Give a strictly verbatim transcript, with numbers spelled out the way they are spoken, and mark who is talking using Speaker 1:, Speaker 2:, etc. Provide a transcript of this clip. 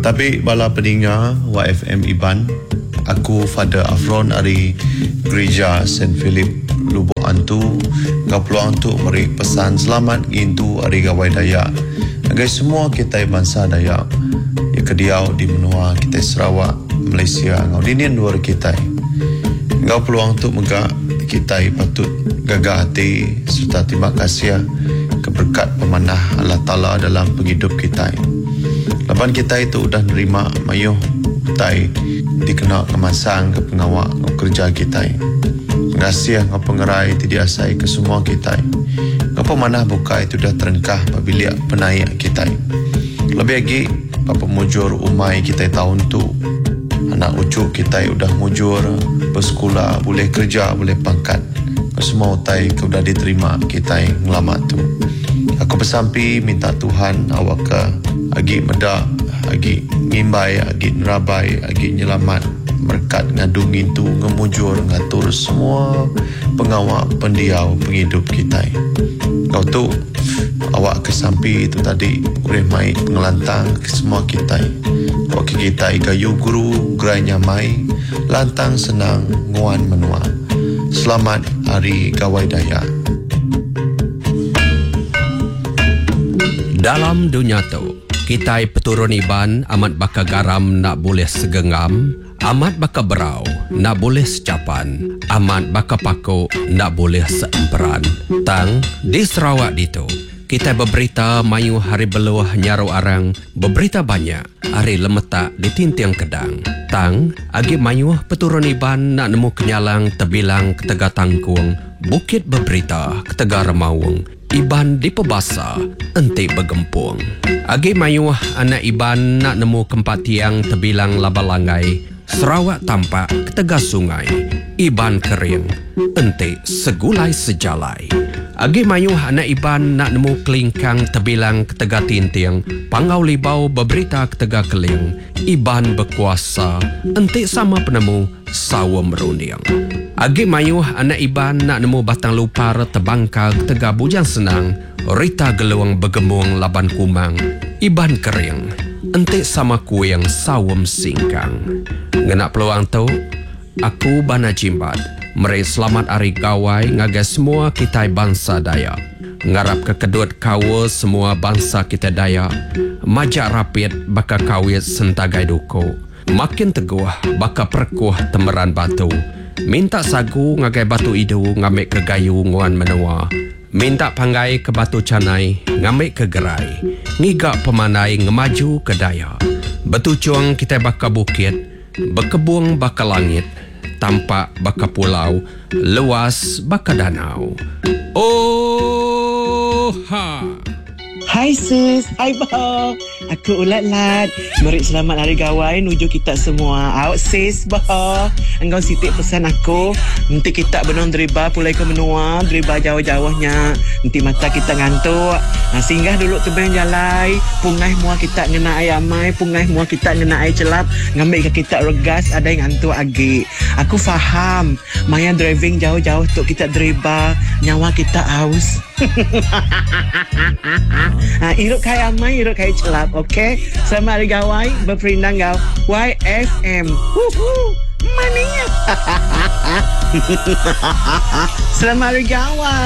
Speaker 1: Tapi bala pendengar Y F M Iban, aku Father Afron dari Gereja Saint Philip Lubuk Antu, ngau peluang untuk beri pesan selamat gintu hari Gawai Dayak. Agai semua kita bangsa Dayak, ya kediau di menua kita Sarawak, Malaysia, ngau dinian luar kita. Ngau peluang untuk megak kita patut gagah hati serta terima kasih keberkat pemanah Allah Ta'ala dalam penghidup kita. Lapan kita itu sudah nerima mayuh utai dikenal kemasang ke pengawak kerja kita. Terima kasih ngau pengerai tidak asai ke semua kita. Ngau pemanah buka itu dah terengkah apabila penaik kita. Lebih lagi papa mujur umai kita tahun tu. Anak ucuk kita sudah mujur bersekolah, boleh kerja, boleh pangkat. Semua utai sudah diterima kita yang lama tu. Aku bersampi minta Tuhan awak ke agi medak, agi ngimbai, agi nerabai, agi nyelamat berkat ngadungin tu ngemujur ngatur semua pengawal pendiau penghidup kita. Kau tu awak kesampi itu tadi boleh mai pengelantang ke semua kita. Awak kita gayu guru gerai nyamai lantang senang nguan menua. Selamat Hari Gawai Dayak.
Speaker 2: Dalam dunia tu, kita peturun Iban amat baka garam nak boleh segenggam, amat baka berau nak boleh secapan, amat baka paku nak boleh seemperan. Tang di Sarawak ditu, kita berberita mayu hari beluah nyaru arang, berberita banyak hari lemetak di tintiang kedang. Tang agi mayu peturun Iban nak nemu kenyalang tebilang ketega tangkung, bukit berberita ketega remawung. Iban di pebasa, enti bergempung. Agi mayuh anak Iban nak nemu kempat tiang tebilang labalangai, Sarawak tampak ketega sungai. Iban kering, enti segulai sejalai. Agi mayuh anak Iban nak nemu kelingkang tebilang ketega tintiang, pangau libau berberita ketega keling. Iban berkuasa, enti sama penemu sawa merunding. Agi mayuh anak Iban nak nemu batang lupar tebangka ketega bujang senang, rita geluang bergemung laban kumang. Iban kering, enti sama kuing sawam singkang. Ngenak peluang tu, aku bana jimbat. Meri selamat hari Gawai ngagai semua kita bangsa Dayak. Ngarap kekedut kawa semua bangsa kita Dayak. Majak rapid baka kawit sentagai duku. Makin teguh baka perkuh temeran batu. Minta sagu ngagai batu idu ngamik ke gayu nguan menua. Minta panggai ke batu canai ngamik ke gerai. Ngigak pemanai ngemaju ke Dayak. Betucung kita baka bukit, berkebung baka langit. Tampak baka pulau, luas baka danau. Oh ha.
Speaker 3: Hai sis, hai bah. Aku ulat-lat. Meri selamat hari Gawai nuju kita semua. Awak sis bah. Engkau sitik pesan aku. Nanti kita benong deriba pulai ke menua, deriba jauh-jauhnya. Nanti mata kita ngantuk. Nah, singgah dulu tu bayang jalai. Pungai mua kita ngena air amai, pungai mua kita ngena air celap. Ngambil ke kita regas ada yang ngantuk agi. Aku faham. Maya driving jauh-jauh tu kita deriba, nyawa kita aus. Ha, iruk kai amai, iruk kai celap, okey? Selamat hari Gawai, berperindang kau Y F M. Wuhu, mania. Selamat hari Gawai.